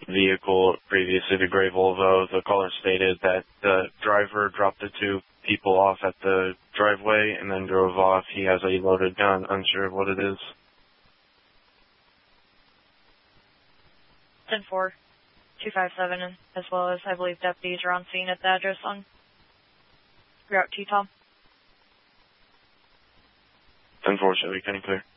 vehicle, previously the gray Volvo. The caller stated that the driver dropped the two people off at the driveway and then drove off. He has a loaded gun, unsure of what it is. 10-4, 257, as well as I believe deputies are on scene at the address on Route T-Tom. 10-4, Chevy, can you clear?